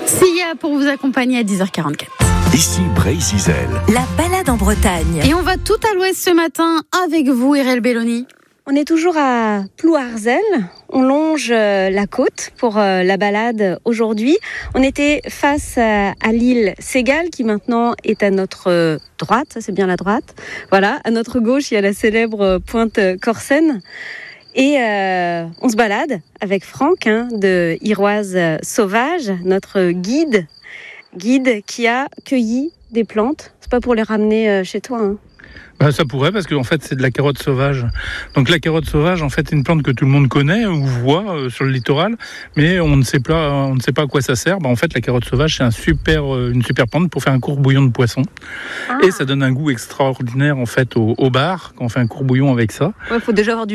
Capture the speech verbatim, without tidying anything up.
Sia pour vous accompagner à dix heures quarante-quatre. Ici Bray-Zizel. La balade en Bretagne. Et on va tout à l'ouest ce matin avec vous, Irel Belloni. On est toujours à Plouarzel, on longe la côte pour la balade aujourd'hui. On était face à l'île Ségale qui maintenant est à notre droite, ça c'est bien la droite. Voilà, à notre gauche il y a la célèbre pointe Corsen. Et euh, on se balade avec Franck hein, de Iroise Sauvage, notre guide, guide qui a cueilli des plantes. C'est pas pour les ramener chez toi hein. Bah, ça pourrait, parce qu'en fait c'est de la carotte sauvage. Donc la carotte sauvage, en fait, est une plante que tout le monde connaît ou voit euh, sur le littoral, mais on ne sait pas, on ne sait pas à quoi ça sert. Bah, en fait, la carotte sauvage, c'est un super, euh, une super plante pour faire un courbouillon de poisson. Ah. Et ça donne un goût extraordinaire en fait au, au bar quand on fait un courbouillon avec ça. Ouais, faut déjà avoir du